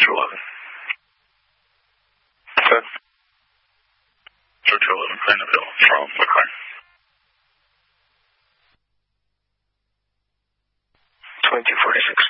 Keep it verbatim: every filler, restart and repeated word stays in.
eleven. Okay. Georgia eleven, clean up hill from what crime? twenty-two forty-six.